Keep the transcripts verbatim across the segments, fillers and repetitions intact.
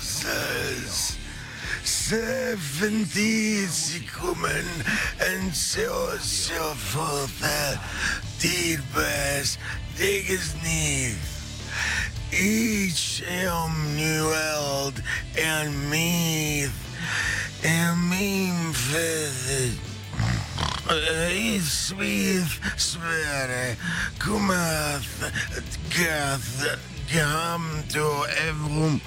castles. Seventies coming and so so forth. Deed best, dig his knees. Each him new world and meath and mean feathered. Sweet swear, cometh, gath, come to every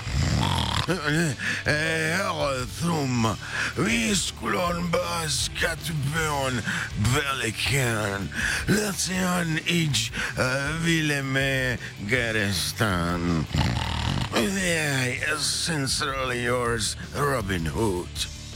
Herthum, Viskulon Bas Catburn, Velikan, Latian each Villeme Garistan. Very sincerely yours, Robin Hood.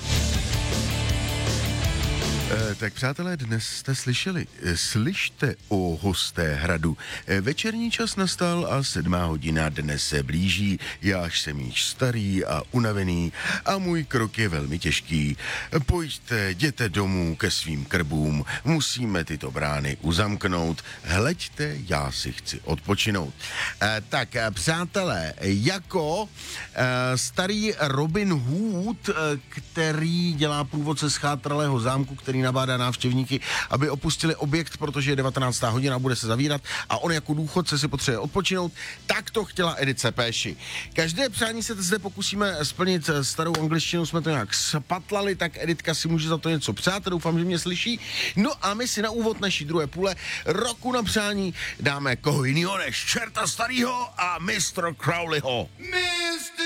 E, tak přátelé, dnes jste slyšeli, e, slyšte o hosté hradu. E, večerní čas nastal a sedmá hodina dnes se blíží, jáž jsem již starý a unavený a můj krok je velmi těžký. E, pojďte, jděte domů ke svým krbům, musíme tyto brány uzamknout, hleďte, já si chci odpočinout. E, tak, přátelé, jako e, starý Robin Hood, e, který dělá průvodce schátralého zámku, který nabádá návštěvníky, aby opustili objekt, protože je devatenáctá hodina a bude se zavírat a on jako důchodce si potřebuje odpočinout, tak to chtěla Edice Péši. Každé přání se zde pokusíme splnit, starou angličtinu jsme to nějak spatlali, tak Editka si může za to něco přát, doufám, že mě slyší. No a my si na úvod naší druhé půle roku na přání dáme koho jinýho než čerta starýho a mistr Crowleyho. Me